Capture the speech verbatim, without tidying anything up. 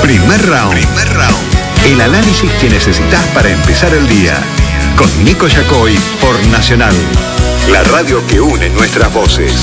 Primer round. Primer round. El análisis que necesitas para empezar el día. Con Nico Yacoy por Nacional. La radio que une nuestras voces.